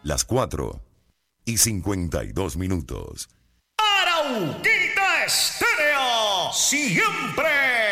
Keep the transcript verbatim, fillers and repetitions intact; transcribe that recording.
Las cuatro y cincuenta y dos minutos. Arauquita Estéreo, siempre